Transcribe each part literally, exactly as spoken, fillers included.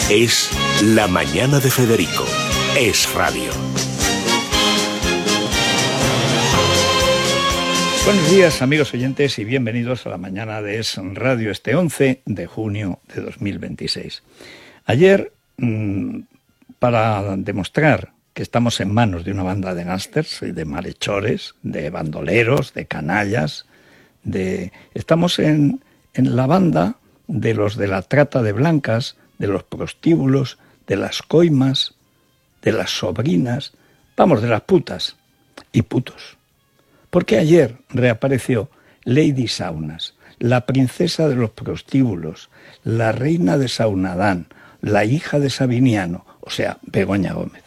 Es La Mañana de Federico. Es Radio. Buenos días, amigos oyentes, y bienvenidos a La Mañana de Es Radio, este once de junio de dos mil veintiséis. Ayer, mmm, para demostrar que estamos en manos de una banda de gángsters y de malhechores, de bandoleros, de canallas, de estamos en, en la banda de los de la trata de blancas, de los prostíbulos, de las coimas, de las sobrinas, vamos, de las putas y putos. Porque ayer reapareció Lady Saunas, la princesa de los prostíbulos, la reina de Saunadán, la hija de Sabiniano, o sea, Begoña Gómez.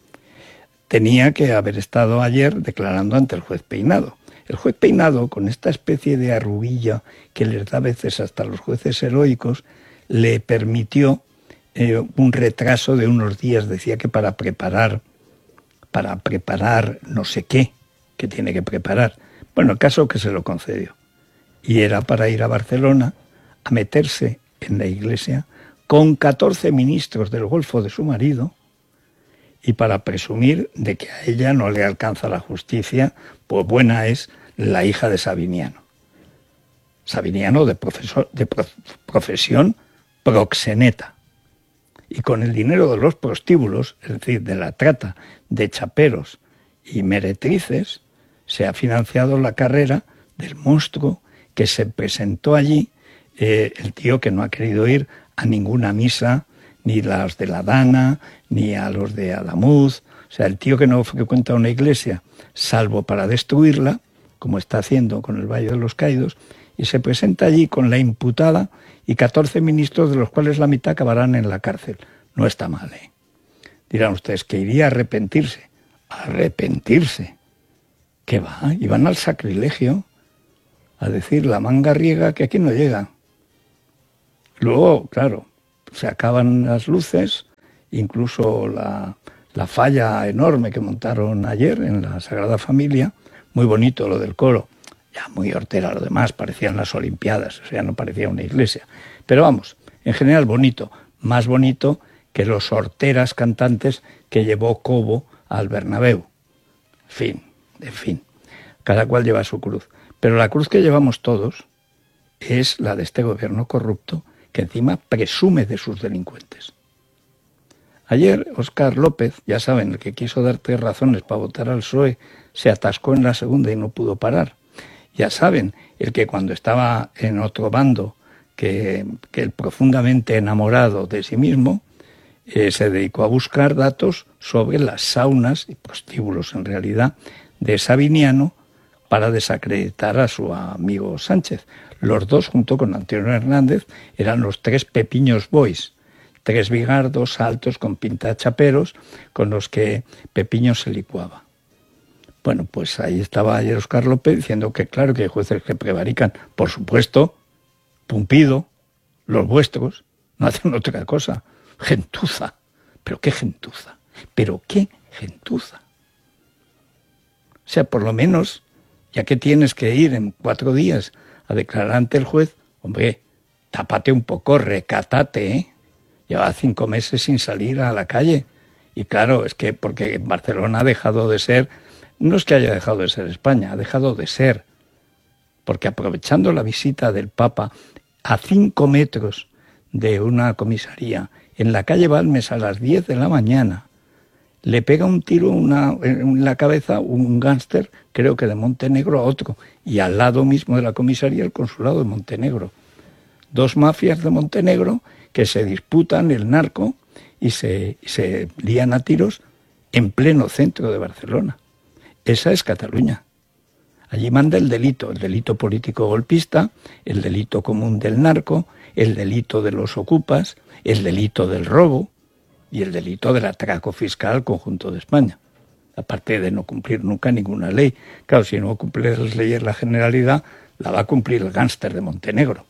Tenía que haber estado ayer declarando ante el juez Peinado. El juez Peinado, con esta especie de arruguilla que les da a veces hasta los jueces heroicos, le permitió eh, un retraso de unos días. Decía que para preparar, para preparar no sé qué, que tiene que preparar. Bueno, el caso que se lo concedió. Y era para ir a Barcelona a meterse en la iglesia con catorce ministros del Golfo de su marido y para presumir de que a ella no le alcanza la justicia, pues buena es la hija de Sabiniano. Sabiniano de, profesor, de profesión proxeneta. Y con el dinero de los prostíbulos, es decir, de la trata de chaperos y meretrices, se ha financiado la carrera del monstruo que se presentó allí, eh, el tío que no ha querido ir a ninguna misa, ni las de la Dana, ni a los de Alamuz, o sea, el tío que no frecuenta una iglesia, salvo para destruirla, como está haciendo con el Valle de los Caídos, y se presenta allí con la imputada y catorce ministros, de los cuales la mitad acabarán en la cárcel. No está mal, ¿eh? Dirán ustedes que iría a arrepentirse. ¿Arrepentirse? ¿Qué va? Iban al sacrilegio a decir la manga riega que aquí no llega. Luego, claro, se acaban las luces, incluso la, la falla enorme que montaron ayer en la Sagrada Familia, muy bonito lo del coro, ya muy hortera lo demás, parecían las Olimpiadas, o sea, no parecía una iglesia. Pero vamos, en general bonito, más bonito que los horteras cantantes que llevó Cobo al Bernabéu. En fin, en fin, cada cual lleva su cruz. Pero la cruz que llevamos todos es la de este gobierno corrupto, que encima presume de sus delincuentes. Ayer Óscar López, ya saben, el que quiso dar tres razones para votar al P S O E, se atascó en la segunda y no pudo parar. Ya saben, el que cuando estaba en otro bando, que, que el profundamente enamorado de sí mismo, eh, se dedicó a buscar datos sobre las saunas y prostíbulos, en realidad, de Sabiniano, para desacreditar a su amigo Sánchez. Los dos, junto con Antonio Hernández, eran los tres Pepiños Boys, tres bigardos altos con pinta de chaperos, con los que Pepiño se licuaba. Bueno, pues ahí estaba ayer Óscar López diciendo que claro que hay jueces que prevarican. Por supuesto, Pumpido, los vuestros, no hacen otra cosa. Gentuza. ¿Pero qué gentuza? ¿Pero qué gentuza? O sea, por lo menos, ya que tienes que ir en cuatro días a declarar ante el juez, hombre, tápate un poco, recátate, ¿eh? Lleva cinco meses sin salir a la calle. Y claro, es que porque Barcelona ha dejado de ser, no es que haya dejado de ser España, ha dejado de ser. Porque aprovechando la visita del Papa a cinco metros de una comisaría, en la calle Balmes a las diez de la mañana, le pega un tiro una, en la cabeza un gángster, creo que de Montenegro, a otro, y al lado mismo de la comisaría el consulado de Montenegro. Dos mafias de Montenegro que se disputan el narco y se, y se lían a tiros en pleno centro de Barcelona. Esa es Cataluña. Allí manda el delito, el delito político golpista, el delito común del narco, el delito de los ocupas, el delito del robo y el delito del atraco fiscal al conjunto de España. Aparte de no cumplir nunca ninguna ley. Claro, si no cumple las leyes la Generalidad, la va a cumplir el gángster de Montenegro.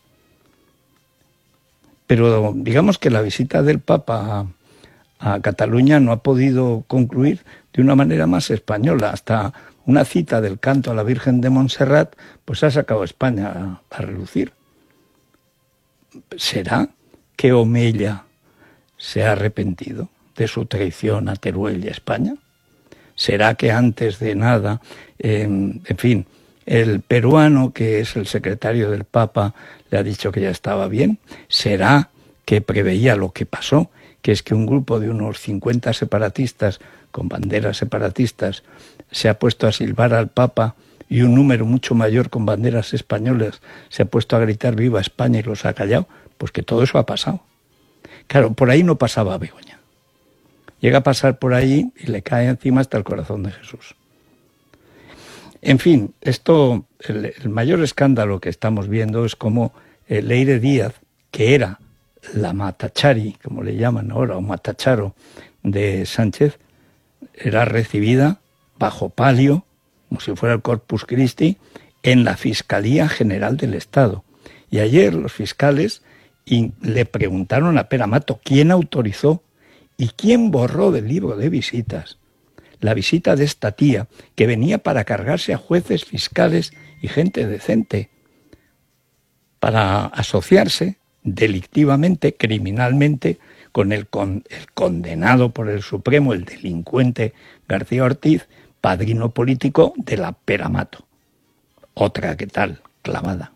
Pero digamos que la visita del Papa a, a Cataluña no ha podido concluir de una manera más española. Hasta una cita del canto a la Virgen de Montserrat, pues ha sacado a España a, a relucir. ¿Será que Omeya se ha arrepentido de su traición a Teruel y a España? ¿Será que antes de nada, eh, en fin, el peruano que es el secretario del Papa le ha dicho que ya estaba bien? ¿Será que preveía lo que pasó, que es que un grupo de unos cincuenta separatistas con banderas separatistas se ha puesto a silbar al Papa y un número mucho mayor con banderas españolas se ha puesto a gritar viva España y los ha callado? Pues que todo eso ha pasado. Claro, por ahí no pasaba Begoña. Llega a pasar por ahí y le cae encima hasta el corazón de Jesús. En fin, esto, el, el mayor escándalo que estamos viendo es cómo eh, Leire Díaz, que era la matachari, como le llaman ahora, o matacharo de Sánchez, era recibida bajo palio, como si fuera el Corpus Christi, en la Fiscalía General del Estado. Y ayer los fiscales y le preguntaron a Pere Mato quién autorizó y quién borró del libro de visitas la visita de esta tía que venía para cargarse a jueces, fiscales y gente decente, para asociarse delictivamente, criminalmente, con el, con el condenado por el Supremo, el delincuente García Ortiz, padrino político de la Pere Mato. Otra que tal, clavada.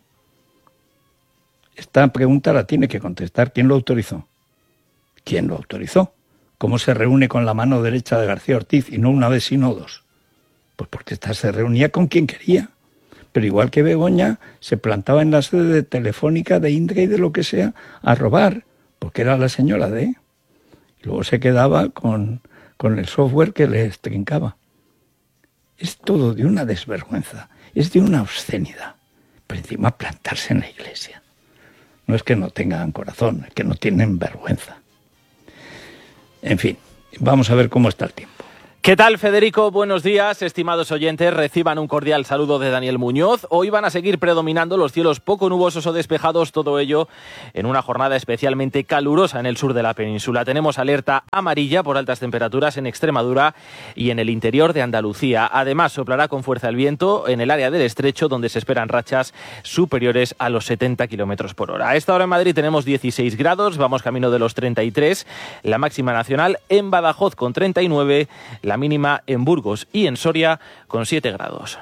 Esta pregunta la tiene que contestar. ¿Quién lo autorizó? ¿Quién lo autorizó? ¿Cómo se reúne con la mano derecha de García Ortiz y no una vez sino dos? Pues porque esta se reunía con quien quería. Pero igual que Begoña se plantaba en la sede de Telefónica, de Indra y de lo que sea a robar, porque era la señora de... Y luego se quedaba con, con el software que le trincaba. Es todo de una desvergüenza, es de una obscenidad. Pero encima plantarse en la iglesia. No es que no tengan corazón, es que no tienen vergüenza. En fin, vamos a ver cómo está el tiempo. ¿Qué tal, Federico? Buenos días, estimados oyentes. Reciban un cordial saludo de Daniel Muñoz. Hoy van a seguir predominando los cielos poco nubosos o despejados, todo ello en una jornada especialmente calurosa en el sur de la península. Tenemos alerta amarilla por altas temperaturas en Extremadura y en el interior de Andalucía. Además, soplará con fuerza el viento en el área del estrecho, donde se esperan rachas superiores a los setenta kilómetros por hora. A esta hora en Madrid tenemos dieciséis grados, vamos camino de los treinta y tres. La máxima nacional en Badajoz con treinta y nueve, la mínima en Burgos y en Soria con siete grados.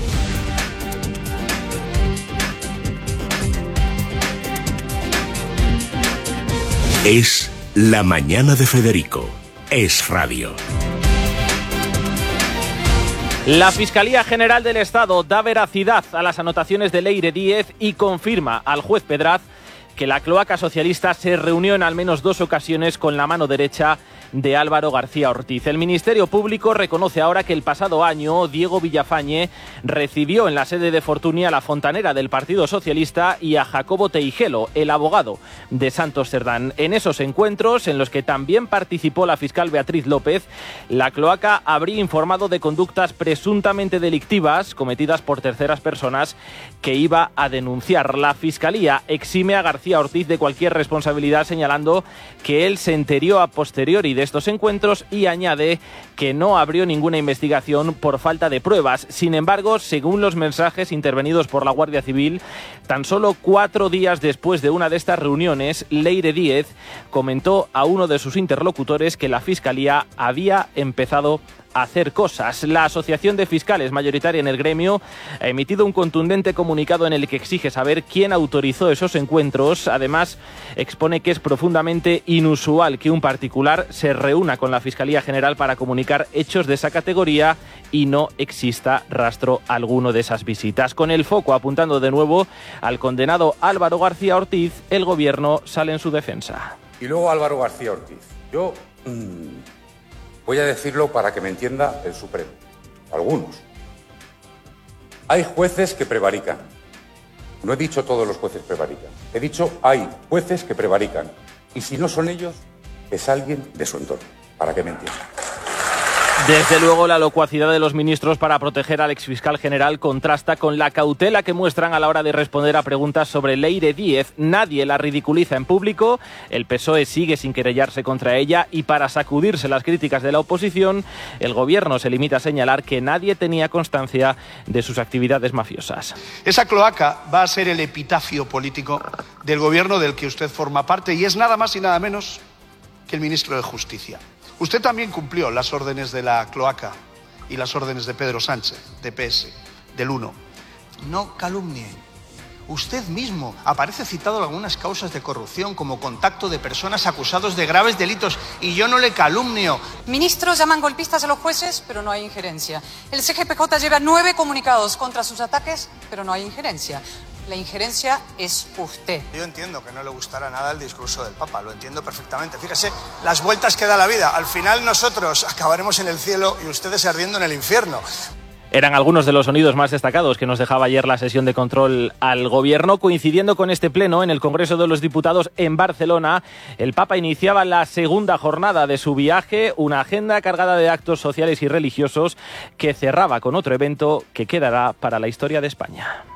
Es La Mañana de Federico. Es radio. La Fiscalía General del Estado da veracidad a las anotaciones de Leire Díez y confirma al juez Pedraz que la cloaca socialista se reunió en al menos dos ocasiones con la mano derecha de Álvaro García Ortiz. El Ministerio Público reconoce ahora que el pasado año Diego Villafañe recibió en la sede de Fortuny a la fontanera del Partido Socialista y a Jacobo Teijelo, el abogado de Santos Cerdán. En esos encuentros, en los que también participó la fiscal Beatriz López, la cloaca habría informado de conductas presuntamente delictivas cometidas por terceras personas que iba a denunciar. La Fiscalía exime a García Ortiz de cualquier responsabilidad, señalando que él se enteró a posteriori de estos encuentros y añade que no abrió ninguna investigación por falta de pruebas. Sin embargo, según los mensajes intervenidos por la Guardia Civil, tan solo cuatro días después de una de estas reuniones, Leire Díez comentó a uno de sus interlocutores que la Fiscalía había empezado hacer cosas. La Asociación de Fiscales, mayoritaria en el gremio, ha emitido un contundente comunicado en el que exige saber quién autorizó esos encuentros. Además, expone que es profundamente inusual que un particular se reúna con la Fiscalía General para comunicar hechos de esa categoría y no exista rastro alguno de esas visitas. Con el foco apuntando de nuevo al condenado Álvaro García Ortiz, el Gobierno sale en su defensa. Y luego Álvaro García Ortiz. Yo... Mmm... Voy a decirlo para que me entienda el Supremo. Algunos. Hay jueces que prevarican. No he dicho todos los jueces prevarican. He dicho hay jueces que prevarican. Y si no son ellos, es alguien de su entorno. Para que me entienda. Desde luego, la locuacidad de los ministros para proteger al exfiscal general contrasta con la cautela que muestran a la hora de responder a preguntas sobre Leire Díez. Nadie la ridiculiza en público, el P S O E sigue sin querellarse contra ella y para sacudirse las críticas de la oposición, el Gobierno se limita a señalar que nadie tenía constancia de sus actividades mafiosas. Esa cloaca va a ser el epitafio político del Gobierno del que usted forma parte y es nada más y nada menos que el ministro de Justicia. Usted también cumplió las órdenes de la cloaca y las órdenes de Pedro Sánchez, de P S, del uno. No calumnien. Usted mismo aparece citado en algunas causas de corrupción como contacto de personas acusados de graves delitos y yo no le calumnio. Ministros llaman golpistas a los jueces, pero no hay injerencia. El C G P J lleva nueve comunicados contra sus ataques, pero no hay injerencia. La injerencia es usted. Yo entiendo que no le gustará nada el discurso del Papa, lo entiendo perfectamente. Fíjese las vueltas que da la vida. Al final nosotros acabaremos en el cielo y ustedes ardiendo en el infierno. Eran algunos de los sonidos más destacados que nos dejaba ayer la sesión de control al Gobierno. Coincidiendo con este pleno en el Congreso de los Diputados en Barcelona, el Papa iniciaba la segunda jornada de su viaje, una agenda cargada de actos sociales y religiosos que cerraba con otro evento que quedará para la historia de España.